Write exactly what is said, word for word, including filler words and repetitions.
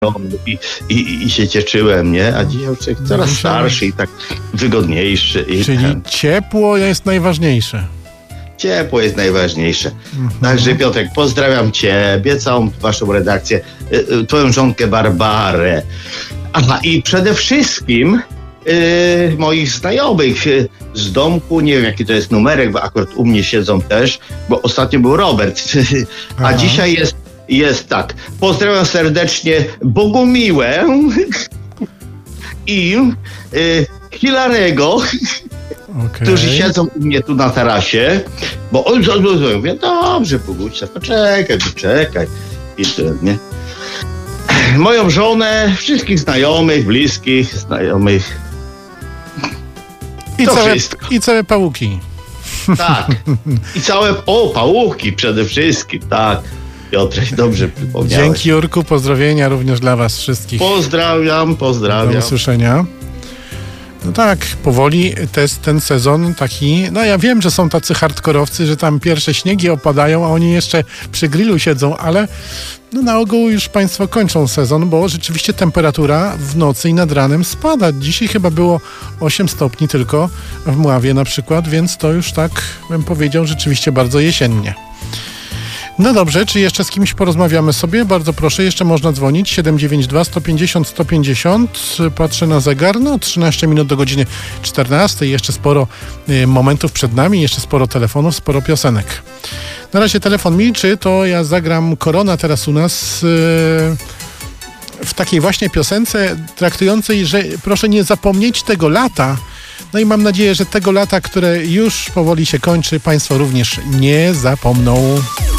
I, i, i się cieszyłem, nie? A dzisiaj człowiek coraz starszy i tak wygodniejszy. I Czyli ten... ciepło jest najważniejsze. Ciepło jest najważniejsze. Mhm. Także Piotrek, pozdrawiam Ciebie, całą Waszą redakcję, Twoją żonkę Barbarę. Aha, i przede wszystkim yy, moich znajomych z domku, nie wiem jaki to jest numerek, bo akurat u mnie siedzą też, bo ostatnio był Robert, a Aha. dzisiaj jest Jest tak. Pozdrawiam serdecznie Bogumiłę i y, Hilarego, Okay. którzy siedzą u mnie tu na tarasie, bo on mówię, dobrze, Bogusia, poczekaj, poczekaj. I tyle, nie? Moją żonę, wszystkich znajomych, bliskich, znajomych. I to całe, wszystko. I całe pałuki. Tak. I całe, o, pałówki przede wszystkim, tak. Piotrek, dobrze przypomniałeś. Dzięki, Jurku, pozdrowienia również dla was wszystkich. Pozdrawiam, pozdrawiam. Do usłyszenia. No tak, powoli test, ten sezon taki, no ja wiem, że są tacy hardkorowcy, że tam pierwsze śniegi opadają, a oni jeszcze przy grillu siedzą, ale no na ogół już państwo kończą sezon, bo rzeczywiście temperatura w nocy i nad ranem spada. Dzisiaj chyba było osiem stopni tylko w Mławie na przykład, więc to już tak bym powiedział rzeczywiście bardzo jesiennie. No dobrze, czy jeszcze z kimś porozmawiamy sobie? Bardzo proszę, jeszcze można dzwonić. siedem dziewięć dwa, sto pięćdziesiąt, sto pięćdziesiąt. Patrzę na zegar, no trzynaście minut do godziny czternastej. Jeszcze sporo y, momentów przed nami, jeszcze sporo telefonów, sporo piosenek. Na razie telefon milczy, to ja zagram Korona teraz u nas y, w takiej właśnie piosence traktującej, że proszę nie zapomnieć tego lata. No i mam nadzieję, że tego lata, które już powoli się kończy, państwo również nie zapomną.